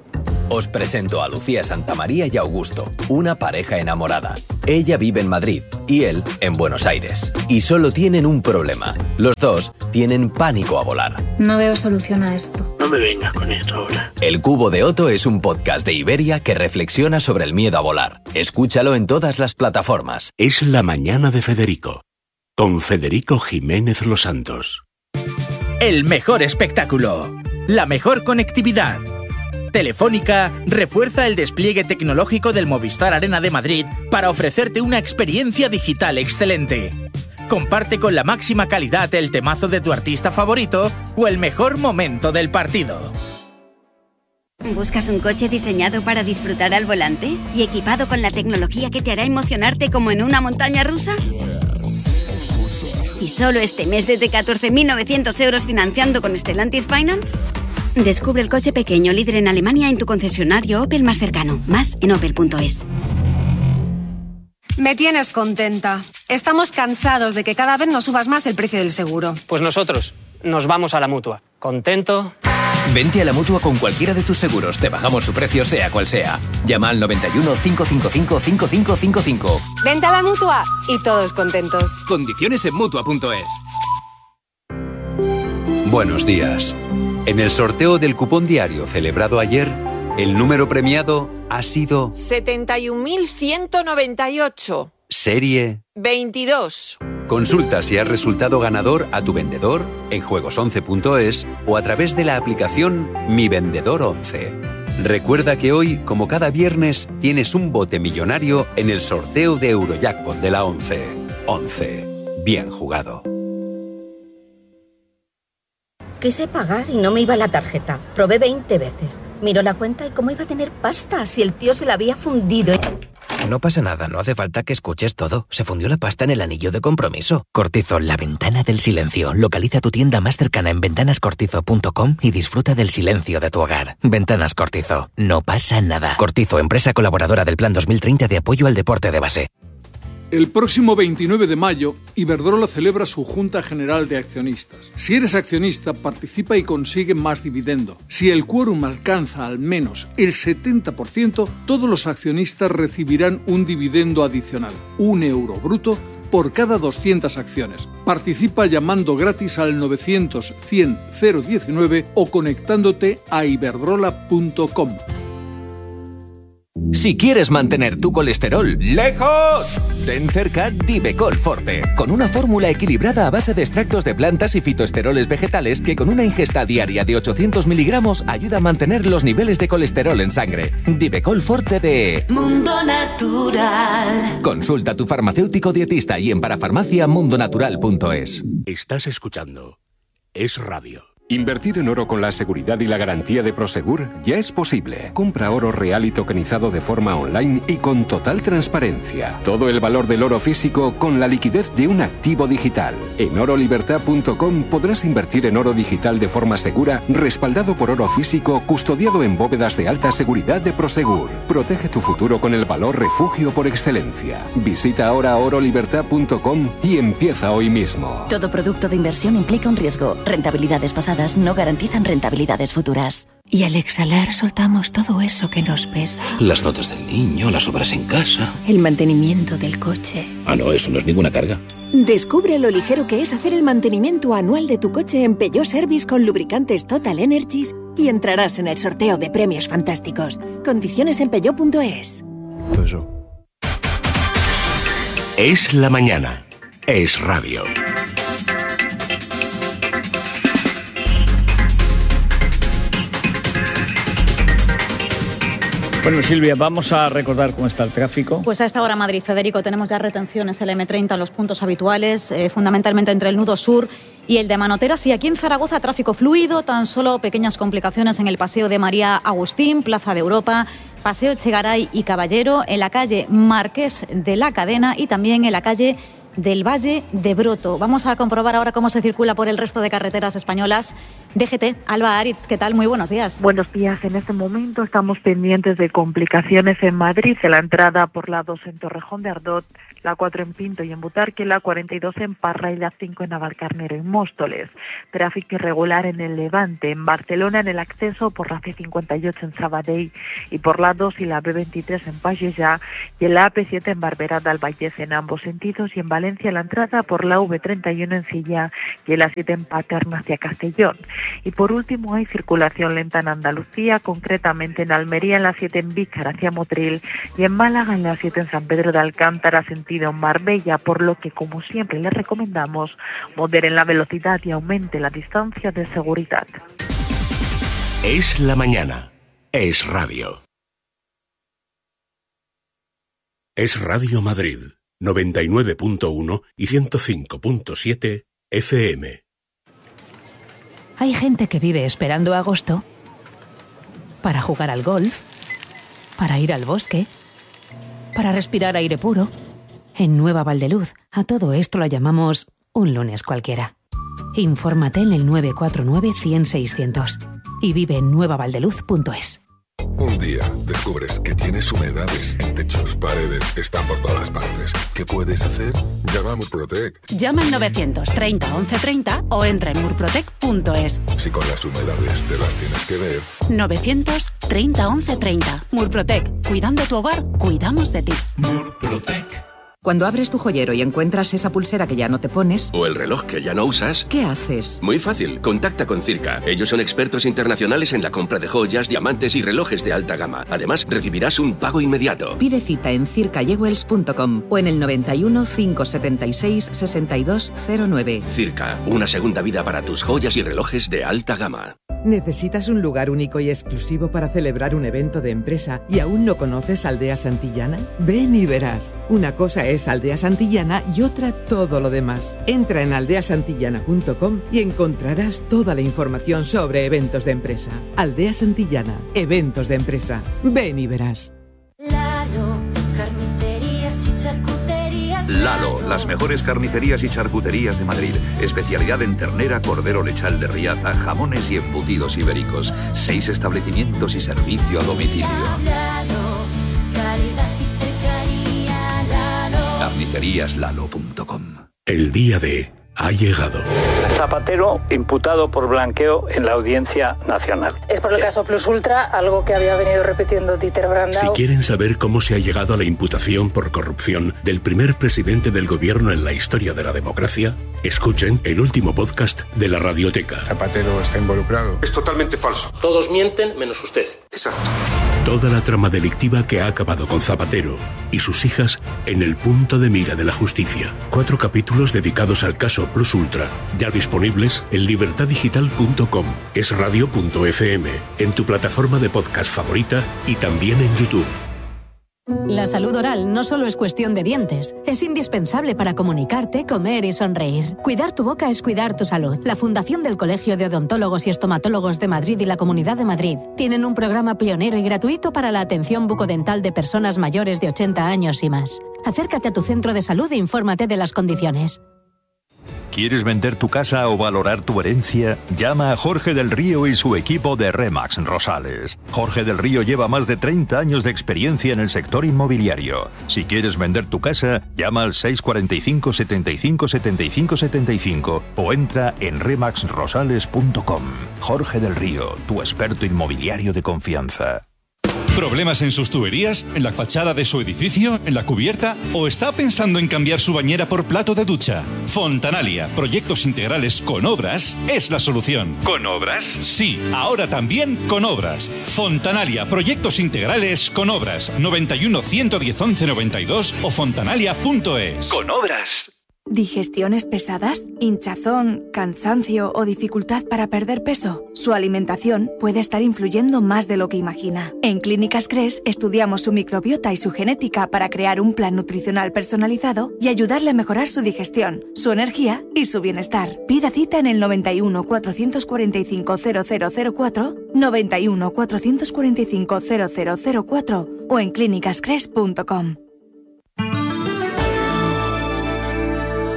Os presento a Lucía Santamaría y Augusto, una pareja enamorada. Ella vive en Madrid y él en Buenos Aires. Y solo tienen un problema. Los dos tienen pánico a volar. No veo solución a esto. No me vengas con esto ahora. El Cubo de Otto es un podcast de Iberia que reflexiona sobre el miedo a volar. Escúchalo en todas las plataformas. Es la mañana de Federico, con Federico Jiménez Los Santos. El mejor espectáculo, la mejor conectividad. Telefónica refuerza el despliegue tecnológico del Movistar Arena de Madrid para ofrecerte una experiencia digital excelente. Comparte con la máxima calidad el temazo de tu artista favorito o el mejor momento del partido. ¿Buscas un coche diseñado para disfrutar al volante y equipado con la tecnología que te hará emocionarte como en una montaña rusa? ¿Y solo este mes desde catorce mil novecientos euros financiando con Stellantis Finance? Descubre el coche pequeño líder en Alemania en tu concesionario Opel más cercano. Más en opel punto es. Me tienes contenta. Estamos cansados de que cada vez nos subas más el precio del seguro. Pues nosotros nos vamos a la Mutua. ¿Contento? Vente a la Mutua con cualquiera de tus seguros. Te bajamos su precio sea cual sea. Llama al noventa y uno, cinco cinco cinco, cinco cinco cinco cinco. Vente a la Mutua y todos contentos. Condiciones en Mutua punto es. Buenos días. En el sorteo del cupón diario celebrado ayer, el número premiado ha sido setenta y un mil ciento noventa y ocho. Serie veintidós. Consulta si has resultado ganador a tu vendedor en juegos once punto es o a través de la aplicación Mi Vendedor once. Recuerda que hoy, como cada viernes, tienes un bote millonario en el sorteo de Eurojackpot de la once. once. Bien jugado. Quise pagar y no me iba la tarjeta. Probé veinte veces. Miró la cuenta y cómo iba a tener pasta si el tío se la había fundido. No pasa nada, no hace falta que escuches todo. Se fundió la pasta en el anillo de compromiso. Cortizo, la ventana del silencio. Localiza tu tienda más cercana en ventanas cortizo punto com y disfruta del silencio de tu hogar. Ventanas Cortizo. No pasa nada. Cortizo, empresa colaboradora del Plan dos mil treinta de apoyo al deporte de base. El próximo veintinueve de mayo, Iberdrola celebra su Junta General de Accionistas. Si eres accionista, participa y consigue más dividendo. Si el quórum alcanza al menos el setenta por ciento, todos los accionistas recibirán un dividendo adicional, un euro bruto, por cada doscientas acciones. Participa llamando gratis al novecientos, cien, cero diecinueve o conectándote a iberdrola punto com. Si quieres mantener tu colesterol lejos, ten cerca Divecol Forte, con una fórmula equilibrada a base de extractos de plantas y fitoesteroles vegetales que con una ingesta diaria de ochocientos miligramos ayuda a mantener los niveles de colesterol en sangre. Divecol Forte de Mundo Natural. Consulta a tu farmacéutico dietista y en parafarmacia mundonatural punto es. Estás escuchando Es Radio. Invertir en oro con la seguridad y la garantía de Prosegur ya es posible. Compra oro real y tokenizado de forma online y con total transparencia. Todo el valor del oro físico con la liquidez de un activo digital. En oro libertad punto com podrás invertir en oro digital de forma segura, respaldado por oro físico, custodiado en bóvedas de alta seguridad de Prosegur. Protege tu futuro con el valor refugio por excelencia. Visita ahora oro libertad punto com y empieza hoy mismo. Todo producto de inversión implica un riesgo. Rentabilidades pasadas no garantizan rentabilidades futuras. Y al exhalar soltamos todo eso que nos pesa. Las notas del niño, las obras en casa. El mantenimiento del coche. Ah, no, eso no es ninguna carga. Descubre lo ligero que es hacer el mantenimiento anual de tu coche en Peugeot Service con lubricantes Total Energies y entrarás en el sorteo de premios fantásticos. Condiciones en peugeot punto es. Eso. Es la mañana. Es radio. Bueno, Silvia, vamos a recordar cómo está el tráfico. Pues a esta hora, Madrid, Federico, tenemos ya retenciones en el eme treinta en los puntos habituales, eh, fundamentalmente entre el nudo sur y el de Manoteras. Y aquí en Zaragoza, tráfico fluido, tan solo pequeñas complicaciones en el Paseo de María Agustín, Plaza de Europa, Paseo Echegaray y Caballero, en la calle Marqués de la Cadena y también en la calle del Valle de Broto. Vamos a comprobar ahora cómo se circula por el resto de carreteras españolas. D G T, Alba Aritz, ¿qué tal? Muy buenos días. Buenos días. En este momento estamos pendientes de complicaciones en Madrid, en la entrada por la dos en Torrejón de Ardot, la cuatro en Pinto y en Butarque, la cuarenta y dos en Parra y la cinco en Navalcarnero y Móstoles. Tráfico irregular en el Levante, en Barcelona en el acceso por la C cincuenta y ocho en Sabadell y por la dos y la B veintitrés en Pallejà y en la A P siete en Barberà del Vallès en ambos sentidos y en Valencia la entrada por la V treinta y uno en Silla y en la siete en Paterna hacia Castellón. Y por último hay circulación lenta en Andalucía, concretamente en Almería en la siete en Vícar hacia Motril y en Málaga en la siete en San Pedro de Alcántara sentido Marbella, por lo que como siempre les recomendamos moderen la velocidad y aumente la distancia de seguridad. Es la mañana. Es radio. Es Radio Madrid, noventa y nueve punto uno y ciento cinco punto siete F M. Hay gente que vive esperando agosto para jugar al golf, para ir al bosque, para respirar aire puro. En Nueva Valdeluz, a todo esto lo llamamos un lunes cualquiera. Infórmate en el nueve cuatro nueve, cien, seiscientos y vive en nueva valdeluz punto es. Un día descubres que tienes humedades en techos, paredes, están por todas partes. ¿Qué puedes hacer? Llama a Murprotec. Llama al novecientos treinta, once treinta o entra en murprotec punto es. Si con las humedades te las tienes que ver. novecientos treinta, once treinta. Murprotec. Cuidando tu hogar, cuidamos de ti. Murprotec. Cuando abres tu joyero y encuentras esa pulsera que ya no te pones... O el reloj que ya no usas... ¿Qué haces? Muy fácil, contacta con Circa. Ellos son expertos internacionales en la compra de joyas, diamantes y relojes de alta gama. Además, recibirás un pago inmediato. Pide cita en circa jewels punto com o en el noventa y uno, cinco setenta y seis, sesenta y dos cero nueve. Circa, una segunda vida para tus joyas y relojes de alta gama. ¿Necesitas un lugar único y exclusivo para celebrar un evento de empresa y aún no conoces Aldea Santillana? Ven y verás. Una cosa es Aldea Santillana y otra todo lo demás. Entra en aldea santillana punto com y encontrarás toda la información sobre eventos de empresa. Aldea Santillana, eventos de empresa. Ven y verás. Lalo, carnicerías y charcuterías. Lalo, las mejores carnicerías y charcuterías de Madrid. Especialidad en ternera, cordero lechal de Riaza, jamones y embutidos ibéricos. Seis establecimientos y servicio a domicilio. Lalo, calidad y cercanía. Lalo. carnicerías lalo punto com. El día de ha llegado. Zapatero imputado por blanqueo en la Audiencia Nacional. Es por el caso Plus Ultra, algo que había venido repitiendo Dieter Brandau. Si quieren saber cómo se ha llegado a la imputación por corrupción del primer presidente del gobierno en la historia de la democracia, escuchen el último podcast de la Radioteca. Zapatero está involucrado. Es totalmente falso. Todos mienten menos usted. Exacto. Toda la trama delictiva que ha acabado con Zapatero y sus hijas en el punto de mira de la justicia. Cuatro capítulos dedicados al caso Plus Ultra, ya disponibles en libertad digital punto com, es radio punto efe eme, en tu plataforma de podcast favorita y también en YouTube. La salud oral no solo es cuestión de dientes, es indispensable para comunicarte, comer y sonreír. Cuidar tu boca es cuidar tu salud. La Fundación del Colegio de Odontólogos y Estomatólogos de Madrid y la Comunidad de Madrid tienen un programa pionero y gratuito para la atención bucodental de personas mayores de ochenta años y más. Acércate a tu centro de salud e infórmate de las condiciones. ¿Quieres vender tu casa o valorar tu herencia? Llama a Jorge del Río y su equipo de Remax Rosales. Jorge del Río lleva más de treinta años de experiencia en el sector inmobiliario. Si quieres vender tu casa, llama al seis cuatro cinco, setenta y cinco, setenta y cinco, setenta y cinco o entra en remax rosales punto com. Jorge del Río, tu experto inmobiliario de confianza. ¿Problemas en sus tuberías? ¿En la fachada de su edificio? ¿En la cubierta? ¿O está pensando en cambiar su bañera por plato de ducha? Fontanalia, proyectos integrales con obras, es la solución. ¿Con obras? Sí, ahora también con obras. Fontanalia, proyectos integrales con obras. noventa y uno, ciento diez, once noventa y dos o fontanalia punto es. Con obras. ¿Digestiones pesadas? ¿Hinchazón, cansancio o dificultad para perder peso? Su alimentación puede estar influyendo más de lo que imagina. En Clínicas Cres estudiamos su microbiota y su genética para crear un plan nutricional personalizado y ayudarle a mejorar su digestión, su energía y su bienestar. Pida cita en el noventa y uno, cuatrocientos cuarenta y cinco, cero cero cero cuatro, noventa y uno, cuatrocientos cuarenta y cinco, cero cero cero cuatro o en clínicas cres punto com.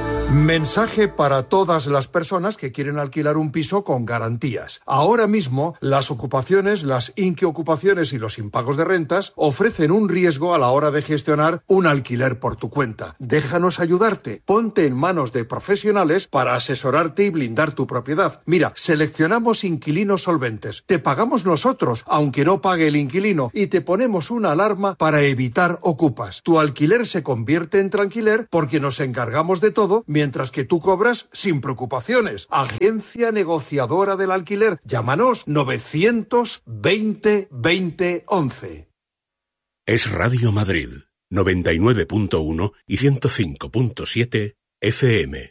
Mensaje para todas las personas que quieren alquilar un piso con garantías. Ahora mismo, las ocupaciones, las inquiocupaciones y los impagos de rentas ofrecen un riesgo a la hora de gestionar un alquiler por tu cuenta. Déjanos ayudarte. Ponte en manos de profesionales para asesorarte y blindar tu propiedad. Mira, seleccionamos inquilinos solventes. Te pagamos nosotros, aunque no pague el inquilino, y te ponemos una alarma para evitar ocupas. Tu alquiler se convierte en tranquiler porque nos encargamos de todo, mientras que tú cobras sin preocupaciones. Agencia negociadora del alquiler. Llámanos novecientos veinte veinte once. Es Radio Madrid, noventa y nueve punto uno y ciento cinco punto siete F M.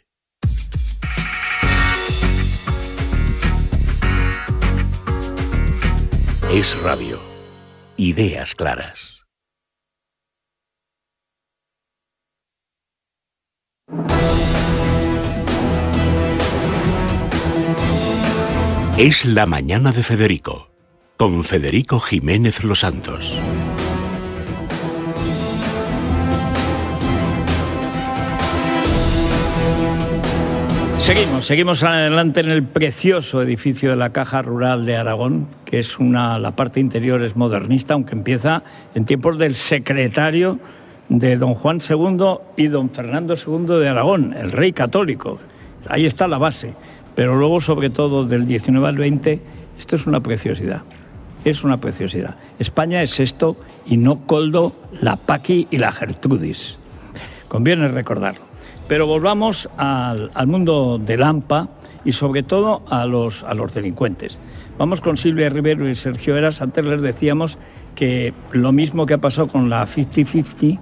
Es Radio. Ideas claras. Es la mañana de Federico, con Federico Jiménez Los Santos. Seguimos, seguimos adelante en el precioso edificio de la Caja Rural de Aragón, que es una, la parte interior es modernista, aunque empieza en tiempos del secretario de don Juan segundo y don Fernando segundo de Aragón, el rey católico. Ahí está la base. Pero luego, sobre todo, del diecinueve al veinte, esto es una preciosidad. Es una preciosidad. España es esto y no Coldo, la Paqui y la Gertrudis. Conviene recordarlo. Pero volvamos al, al mundo del A M P A y, sobre todo, a los, a los delincuentes. Vamos con Silvia Rivero y Sergio Eras. Antes les decíamos que lo mismo que ha pasado con la cincuenta cincuenta,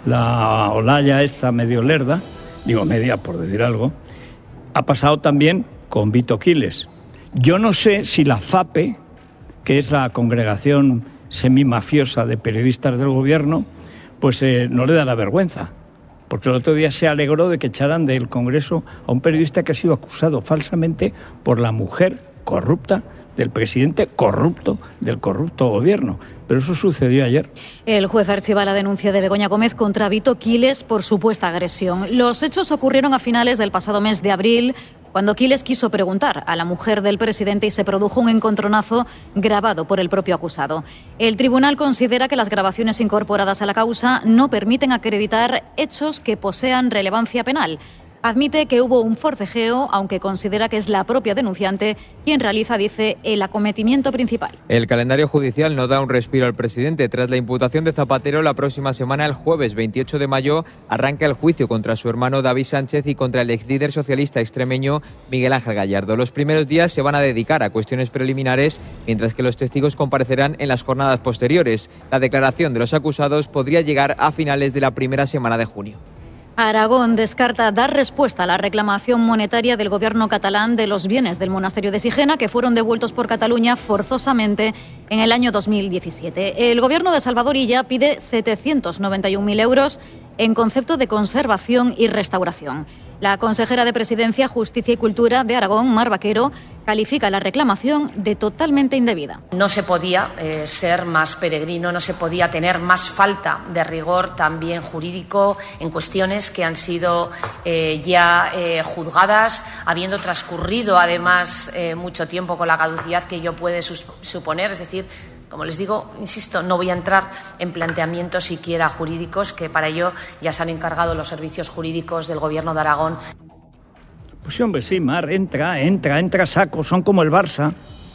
la Olaya esta medio lerda, digo media por decir algo, ha pasado también con Vito Quiles. Yo no sé si la FAPE, que es la congregación semimafiosa de periodistas del gobierno, pues eh, no le da la vergüenza. Porque el otro día se alegró de que echaran del Congreso a un periodista que ha sido acusado falsamente por la mujer corrupta del presidente corrupto del corrupto gobierno. Pero eso sucedió ayer. El juez archiva la denuncia de Begoña Gómez contra Vito Quiles por supuesta agresión. Los hechos ocurrieron a finales del pasado mes de abril, cuando Quiles quiso preguntar a la mujer del presidente y se produjo un encontronazo grabado por el propio acusado. El tribunal considera que las grabaciones incorporadas a la causa no permiten acreditar hechos que posean relevancia penal. Admite que hubo un forcejeo, aunque considera que es la propia denunciante quien realiza, dice, el acometimiento principal. El calendario judicial no da un respiro al presidente. Tras la imputación de Zapatero, la próxima semana, el jueves veintiocho de mayo, arranca el juicio contra su hermano David Sánchez y contra el exlíder socialista extremeño Miguel Ángel Gallardo. Los primeros días se van a dedicar a cuestiones preliminares, mientras que los testigos comparecerán en las jornadas posteriores. La declaración de los acusados podría llegar a finales de la primera semana de junio. Aragón descarta dar respuesta a la reclamación monetaria del gobierno catalán de los bienes del monasterio de Sigena, que fueron devueltos por Cataluña forzosamente en el año dos mil diecisiete. El gobierno de Salvador Illa pide setecientos noventa y un mil euros en concepto de conservación y restauración. La consejera de Presidencia, Justicia y Cultura de Aragón, Mar Vaquero, califica la reclamación de totalmente indebida. No se podía eh, ser más peregrino, no se podía tener más falta de rigor también jurídico en cuestiones que han sido eh, ya eh, juzgadas, habiendo transcurrido además eh, mucho tiempo con la caducidad que ello puede sus- suponer, es decir, como les digo, insisto, no voy a entrar en planteamientos siquiera jurídicos, que para ello ya se han encargado los servicios jurídicos del Gobierno de Aragón. Pues sí, hombre, sí, Mar, entra, entra, entra saco, son como el Barça.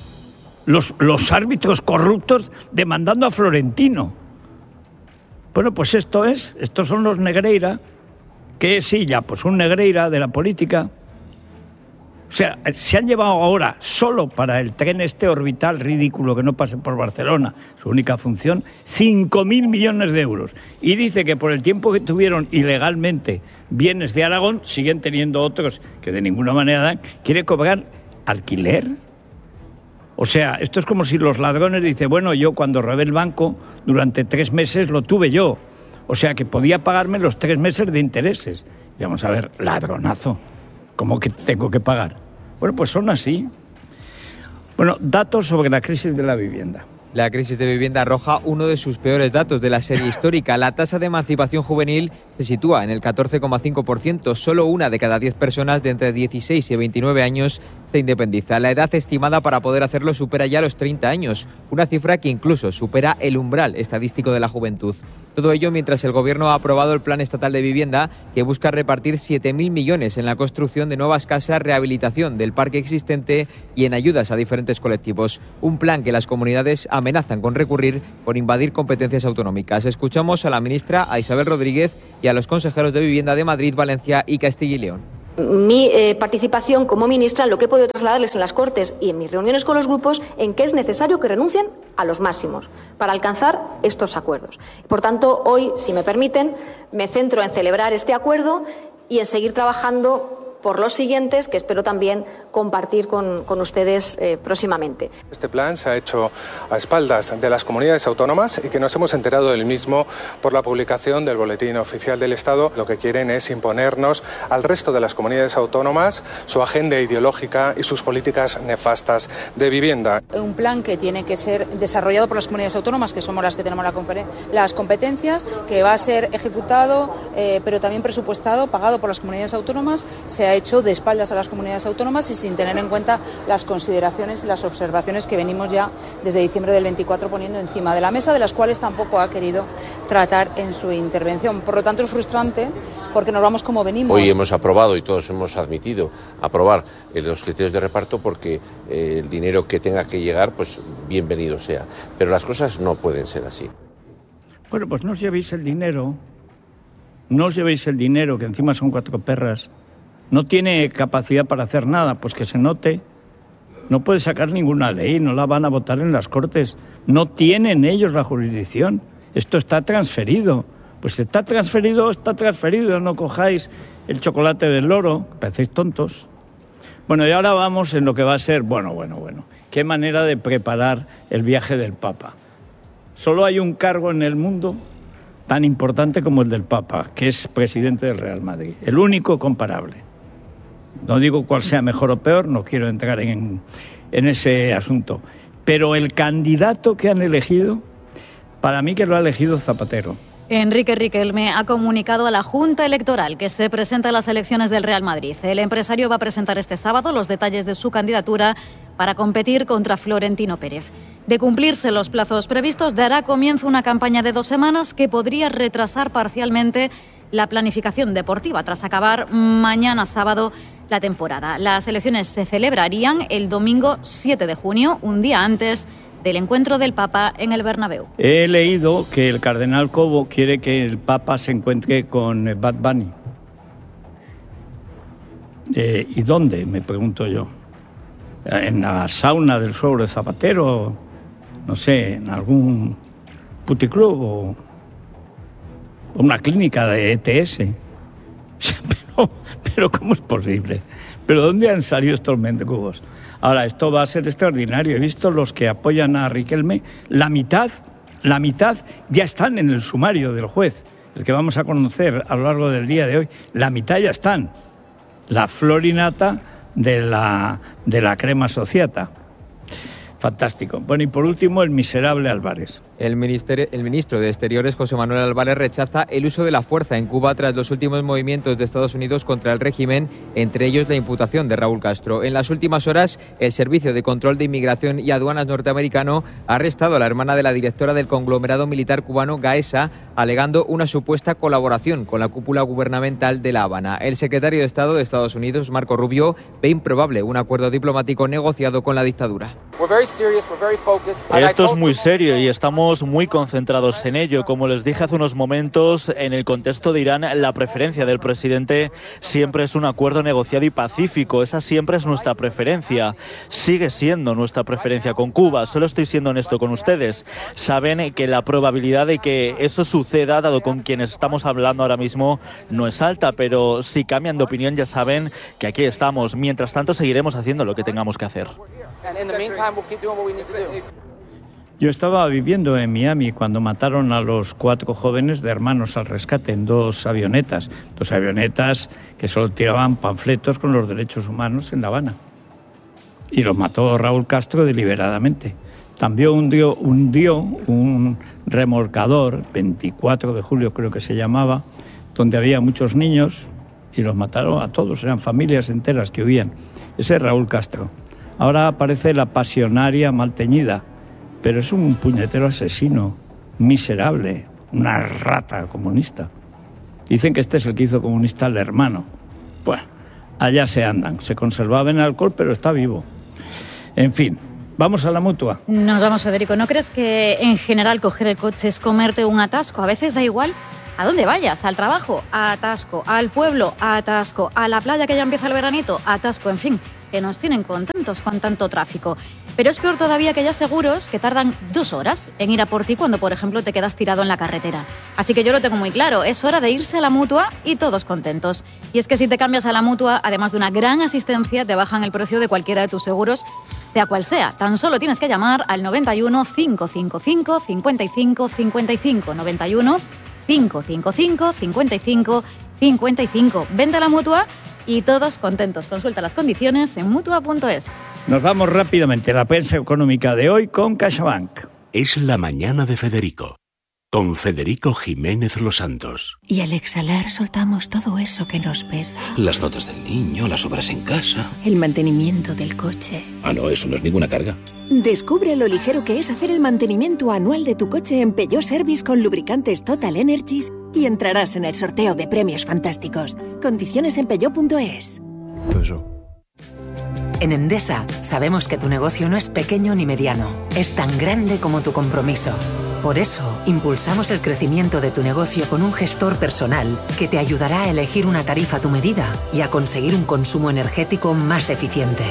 Los, los árbitros corruptos demandando a Florentino. Bueno, pues esto es, estos son los Negreira, que sí, ya, pues un Negreira de la política. O sea, se han llevado ahora, solo para el tren este orbital ridículo que no pase por Barcelona, su única función, cinco mil millones de euros. Y dice que por el tiempo que tuvieron ilegalmente bienes de Aragón, siguen teniendo otros que de ninguna manera dan, quiere cobrar alquiler. O sea, esto es como si los ladrones dicen, bueno, yo cuando robé el banco, durante tres meses lo tuve yo. O sea, que podía pagarme los tres meses de intereses. Y vamos a ver, ladronazo. ¿Cómo que tengo que pagar? Bueno, pues son así. Bueno, datos sobre la crisis de la vivienda. La crisis de vivienda arroja uno de sus peores datos de la serie histórica. La tasa de emancipación juvenil se sitúa en el catorce coma cinco por ciento. Solo una de cada diez personas de entre dieciséis y veintinueve años se independiza. La edad estimada para poder hacerlo supera ya los treinta años, una cifra que incluso supera el umbral estadístico de la juventud. Todo ello mientras el Gobierno ha aprobado el Plan Estatal de Vivienda, que busca repartir siete mil millones en la construcción de nuevas casas, rehabilitación del parque existente y en ayudas a diferentes colectivos. Un plan que las comunidades amenazan con recurrir por invadir competencias autonómicas. Escuchamos a la ministra, a Isabel Rodríguez, y a los consejeros de Vivienda de Madrid, Valencia y Castilla y León. Mi eh, participación como ministra, lo que he podido trasladarles en las Cortes y en mis reuniones con los grupos, en que es necesario que renuncien a los máximos para alcanzar estos acuerdos. Por tanto, hoy, si me permiten, me centro en celebrar este acuerdo y en seguir trabajando por los siguientes, que espero también compartir con, con ustedes eh, próximamente. Este plan se ha hecho a espaldas de las comunidades autónomas y que nos hemos enterado del mismo por la publicación del Boletín Oficial del Estado. Lo que quieren es imponernos al resto de las comunidades autónomas su agenda ideológica y sus políticas nefastas de vivienda. Un plan que tiene que ser desarrollado por las comunidades autónomas, que somos las que tenemos la las competencias, que va a ser ejecutado, eh, pero también presupuestado, pagado por las comunidades autónomas. Se ha hecho de espaldas a las comunidades autónomas y sin tener en cuenta las consideraciones y las observaciones que venimos ya desde diciembre del veinticuatro poniendo encima de la mesa, de las cuales tampoco ha querido tratar en su intervención. Por lo tanto, es frustrante porque nos vamos como venimos. Hoy hemos aprobado y todos hemos admitido aprobar los criterios de reparto porque eh, el dinero que tenga que llegar, pues bienvenido sea. Pero las cosas no pueden ser así. Bueno, pues no os llevéis el dinero, no os llevéis el dinero, que encima son cuatro perras. No tiene capacidad para hacer nada, pues que se note. No puede sacar ninguna ley, no la van a votar en las Cortes. No tienen ellos la jurisdicción. Esto está transferido. Pues está transferido, está transferido. No cojáis el chocolate del loro, parecéis tontos. Bueno, y ahora vamos en lo que va a ser, bueno, bueno, bueno. Qué manera de preparar el viaje del Papa. Solo hay un cargo en el mundo tan importante como el del Papa, que es presidente del Real Madrid. El único comparable. No digo cuál sea mejor o peor, no quiero entrar en, en ese asunto. Pero el candidato que han elegido, para mí que lo ha elegido Zapatero. Enrique Riquelme ha comunicado a la Junta Electoral que se presenta a las elecciones del Real Madrid. El empresario va a presentar este sábado los detalles de su candidatura para competir contra Florentino Pérez. De cumplirse los plazos previstos, dará comienzo una campaña de dos semanas que podría retrasar parcialmente la planificación deportiva tras acabar mañana sábado la temporada. Las elecciones se celebrarían el domingo siete de junio, un día antes del encuentro del Papa en el Bernabéu. He leído que el cardenal Cobo quiere que el Papa se encuentre con Bad Bunny. Eh, ¿Y dónde? Me pregunto yo. ¿En la sauna del suegro de Zapatero? No sé, en algún puticlub o una clínica de E T S. Pero, pero ¿cómo es posible? ¿Pero dónde han salido estos mendrugos? Ahora, esto va a ser extraordinario. He visto los que apoyan a Riquelme. La mitad, la mitad ya están en el sumario del juez, el que vamos a conocer a lo largo del día de hoy. La mitad ya están. La florinata de la, de la crema sociata. Fantástico. Bueno, y por último, el miserable Álvarez. El, ministerio, el ministro de Exteriores, José Manuel Álvarez, rechaza el uso de la fuerza en Cuba tras los últimos movimientos de Estados Unidos contra el régimen, entre ellos la imputación de Raúl Castro. En las últimas horas, el Servicio de Control de Inmigración y Aduanas norteamericano ha arrestado a la hermana de la directora del conglomerado militar cubano Gaesa, alegando una supuesta colaboración con la cúpula gubernamental de La Habana. El secretario de Estado de Estados Unidos, Marco Rubio, ve improbable un acuerdo diplomático negociado con la dictadura. Esto es muy serio y estamos muy concentrados en ello. Como les dije hace unos momentos, en el contexto de Irán, la preferencia del presidente siempre es un acuerdo negociado y pacífico. Esa siempre es nuestra preferencia. Sigue siendo nuestra preferencia con Cuba. Solo estoy siendo honesto con ustedes. Saben que la probabilidad de que eso suceda, dado con quienes estamos hablando ahora mismo, no es alta, pero si cambian de opinión ya saben que aquí estamos. Mientras tanto, seguiremos haciendo lo que tengamos que hacer. Yo estaba viviendo en Miami cuando mataron a los cuatro jóvenes de Hermanos al Rescate en dos avionetas, dos avionetas que solo tiraban panfletos con los derechos humanos en La Habana. Y los mató Raúl Castro deliberadamente. también hundió, hundió un remolcador, veinticuatro de julio creo que se llamaba, donde había muchos niños y los mataron a todos, eran familias enteras que huían. Ese es Raúl Castro. Ahora aparece la pasionaria mal teñida, pero es un puñetero asesino, miserable, una rata comunista. Dicen que este es el que hizo comunista al hermano. Bueno, allá se andan, se conservaba en alcohol, pero está vivo. En fin. ¿Vamos a la Mutua? Nos vamos, Federico. ¿No crees que en general coger el coche es comerte un atasco? A veces da igual a dónde vayas, al trabajo, atasco, al pueblo, atasco, a la playa que ya empieza el veranito, atasco, en fin, que nos tienen contentos con tanto tráfico. Pero es peor todavía que haya seguros que tardan dos horas en ir a por ti cuando, por ejemplo, te quedas tirado en la carretera. Así que yo lo tengo muy claro, es hora de irse a la Mutua y todos contentos. Y es que si te cambias a la Mutua, además de una gran asistencia, te bajan el precio de cualquiera de tus seguros, sea cual sea. Tan solo tienes que llamar al noventa y uno, cinco cinco cinco, cincuenta y cinco cincuenta y cinco, noventa y uno, cinco cinco cinco, cincuenta y cinco cincuenta y cinco. Vente a la Mutua y todos contentos. Consulta las condiciones en mutua punto es. Nos vamos rápidamente a la prensa económica de hoy con CaixaBank. Es la mañana de Federico, con Federico Jiménez Los Santos. Y al exhalar soltamos todo eso que nos pesa. Las notas del niño, las obras en casa. El mantenimiento del coche. Ah, no, eso no es ninguna carga. Descubre lo ligero que es hacer el mantenimiento anual de tu coche en Peugeot Service con lubricantes Total Energies y entrarás en el sorteo de premios fantásticos. Condiciones en peugeot punto es. Eso. En Endesa sabemos que tu negocio no es pequeño ni mediano, es tan grande como tu compromiso. Por eso, impulsamos el crecimiento de tu negocio con un gestor personal que te ayudará a elegir una tarifa a tu medida y a conseguir un consumo energético más eficiente.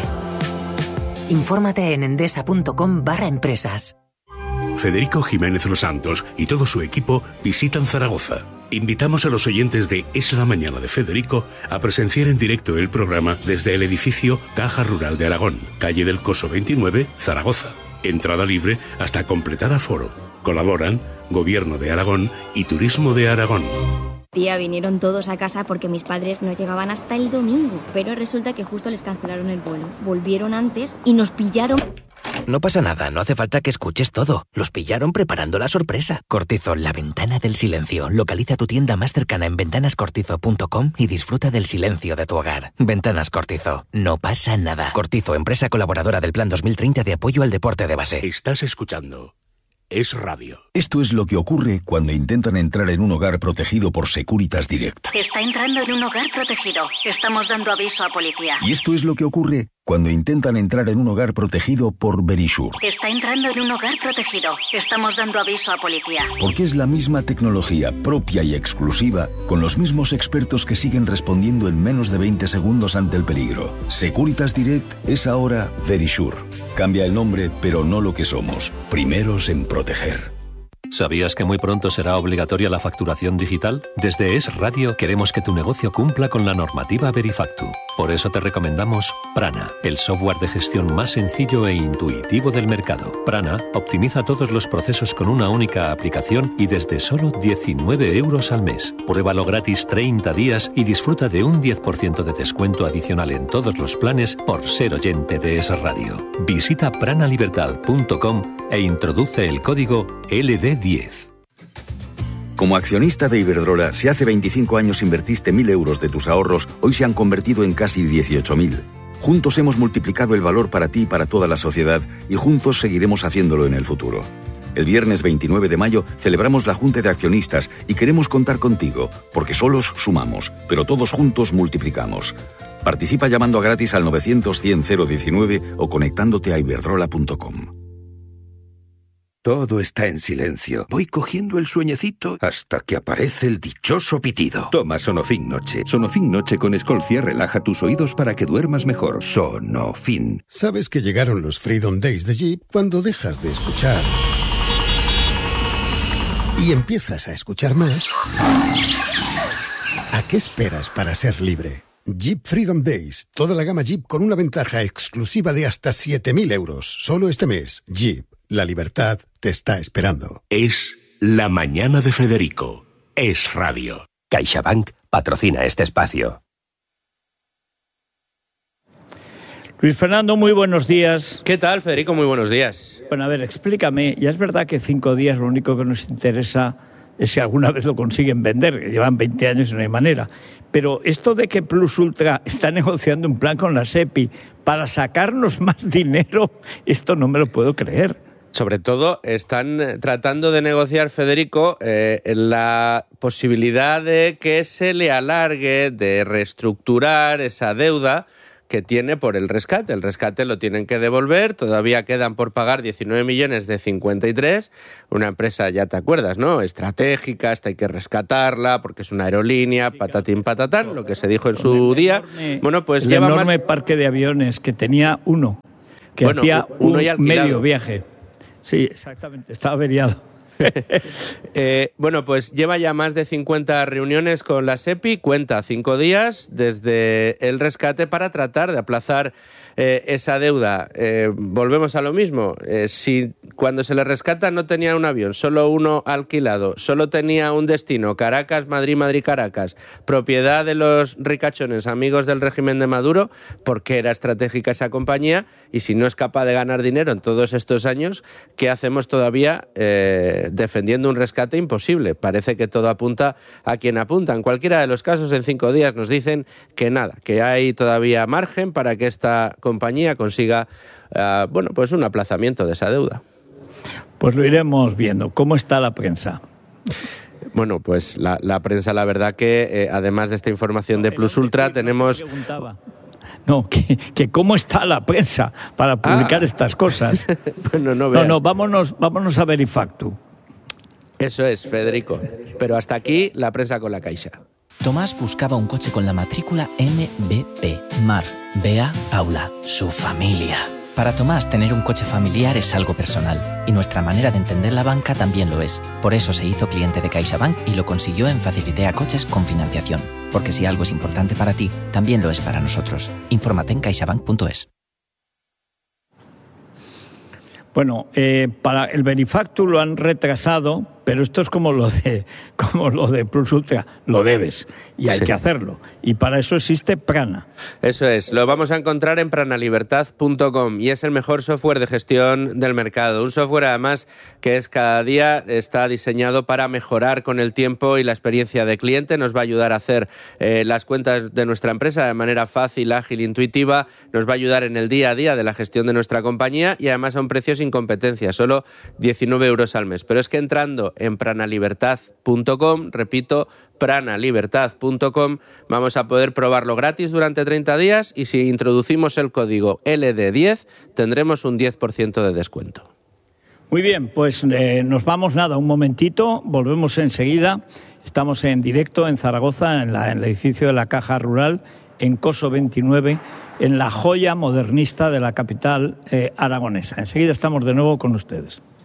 Infórmate en endesa punto com barra empresas. Federico Jiménez Los Santos y todo su equipo visitan Zaragoza. Invitamos a los oyentes de Es la Mañana de Federico a presenciar en directo el programa desde el edificio Caja Rural de Aragón, calle del Coso veintinueve, Zaragoza. Entrada libre hasta completar aforo. Colaboran Gobierno de Aragón y Turismo de Aragón. Tía, vinieron todos a casa porque mis padres no llegaban hasta el domingo, pero resulta que justo les cancelaron el vuelo. Volvieron antes y nos pillaron... No pasa nada, no hace falta que escuches todo. Los pillaron preparando la sorpresa. Cortizo, la ventana del silencio. Localiza tu tienda más cercana en ventanas cortizo punto com y disfruta del silencio de tu hogar. Ventanas Cortizo, no pasa nada. Cortizo, empresa colaboradora del Plan dos mil treinta de apoyo al deporte de base. Estás escuchando Es Radio. Esto es lo que ocurre cuando intentan entrar en un hogar protegido por Securitas Direct. Está entrando en un hogar protegido. Estamos dando aviso a policía. Y esto es lo que ocurre cuando intentan entrar en un hogar protegido por Verisure. Está entrando en un hogar protegido. Estamos dando aviso a policía. Porque es la misma tecnología propia y exclusiva, con los mismos expertos que siguen respondiendo en menos de veinte segundos ante el peligro. Securitas Direct es ahora Verisure. Cambia el nombre, pero no lo que somos. Primeros en proteger. ¿Sabías que muy pronto será obligatoria la facturación digital? Desde Es Radio queremos que tu negocio cumpla con la normativa Verifactu. Por eso te recomendamos Prana, el software de gestión más sencillo e intuitivo del mercado. Prana optimiza todos los procesos con una única aplicación y desde solo diecinueve euros al mes. Pruébalo gratis treinta días y disfruta de un diez por ciento de descuento adicional en todos los planes por ser oyente de Es Radio. Visita pranalibertad punto com e introduce el código L D diez. Como accionista de Iberdrola, si hace veinticinco años invertiste mil euros de tus ahorros, hoy se han convertido en casi dieciocho mil. Juntos hemos multiplicado el valor para ti y para toda la sociedad y juntos seguiremos haciéndolo en el futuro. El viernes veintinueve de mayo celebramos la Junta de Accionistas y queremos contar contigo, porque solos sumamos, pero todos juntos multiplicamos. Participa llamando gratis al novecientos cien cero diecinueve o conectándote a iberdrola punto com. Todo está en silencio. Voy cogiendo el sueñecito hasta que aparece el dichoso pitido. Toma Sonofin Noche. Sonofin Noche con Escolcia relaja tus oídos para que duermas mejor. Sonofin. Sabes que llegaron los Freedom Days de Jeep cuando dejas de escuchar y empiezas a escuchar más. ¿A qué esperas para ser libre? Jeep Freedom Days. Toda la gama Jeep con una ventaja exclusiva de hasta siete mil euros. Solo este mes. Jeep. La libertad te está esperando. Es la mañana de Federico. Es Radio. CaixaBank patrocina este espacio. Luis Fernando, muy buenos días. ¿Qué tal, Federico? Muy buenos días. Bueno, a ver, explícame. Ya es verdad que cinco días lo único que nos interesa es si alguna vez lo consiguen vender, que llevan veinte años y no hay manera. Pero esto de que Plus Ultra está negociando un plan con la SEPI para sacarnos más dinero, esto no me lo puedo creer. Sobre todo están tratando de negociar, Federico, eh, la posibilidad de que se le alargue, de reestructurar esa deuda que tiene por el rescate. El rescate lo tienen que devolver, todavía quedan por pagar diecinueve millones de cincuenta y tres, una empresa, ya te acuerdas, ¿no?, estratégica, esta hay que rescatarla porque es una aerolínea, patatín patatán, lo que se dijo en su día. Bueno, pues el lleva enorme más... parque de aviones que tenía uno, que bueno, hacía uno un y alquilado. medio viaje. Sí, exactamente, estaba averiado. eh, bueno, pues lleva ya más de cincuenta reuniones con la SEPI, cuenta cinco días desde el rescate para tratar de aplazar eh, esa deuda. Eh, volvemos a lo mismo, eh, si cuando se le rescata no tenía un avión, solo uno alquilado, solo tenía un destino, Caracas, Madrid, Madrid, Caracas, propiedad de los ricachones, amigos del régimen de Maduro, porque era estratégica esa compañía, y si no es capaz de ganar dinero en todos estos años, ¿qué hacemos todavía eh, defendiendo un rescate imposible? Parece que todo apunta a quien apunta. En cualquiera de los casos, en cinco días nos dicen que nada, que hay todavía margen para que esta compañía consiga uh, bueno, pues un aplazamiento de esa deuda. Pues lo iremos viendo. ¿Cómo está la prensa? Bueno, pues la, la prensa, la verdad que eh, además de esta información de Plus Ultra, tenemos... No, que, que cómo está la prensa para publicar ah. estas cosas. Bueno, no, veas. no, no, vámonos, vámonos a Verifactu. Eso es, Federico. Pero hasta aquí la prensa con la Caixa. Tomás buscaba un coche con la matrícula M B P. Mar, Bea, Paula, su familia. Para Tomás, tener un coche familiar es algo personal, y nuestra manera de entender la banca también lo es. Por eso se hizo cliente de CaixaBank y lo consiguió en Facilitea Coches con financiación. Porque si algo es importante para ti, también lo es para nosotros. Infórmate en caixabank punto es. Bueno, eh, para el Verifactu lo han retrasado, pero esto es como lo de como lo de Plus Ultra, lo debes y hay sí. que hacerlo. Y para eso existe Prana. Eso es, lo vamos a encontrar en pranalibertad punto com y es el mejor software de gestión del mercado. Un software además que es cada día está diseñado para mejorar con el tiempo y la experiencia de cliente. Nos va a ayudar a hacer eh, las cuentas de nuestra empresa de manera fácil, ágil, intuitiva. Nos va a ayudar en el día a día de la gestión de nuestra compañía y además a un precio sin competencia, solo diecinueve euros al mes. Pero es que entrando en pranalibertad punto com, repito, pranalibertad punto com, vamos a poder probarlo gratis durante treinta días y si introducimos el código L D diez tendremos un diez por ciento de descuento. Muy bien, pues eh, nos vamos nada, un momentito, volvemos enseguida. Estamos en directo en Zaragoza, en, la, en el edificio de la Caja Rural, en Coso veintinueve, en la joya modernista de la capital eh, aragonesa. Enseguida estamos de nuevo con ustedes.